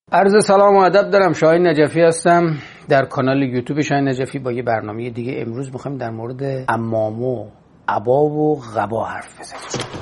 عرض سلام و ادب دارم. شاهین نجفی هستم در کانال یوتیوب شاهین نجفی با یه برنامه دیگه. امروز میخوایم در مورد عمام و عبا و غبا حرف بزنیم.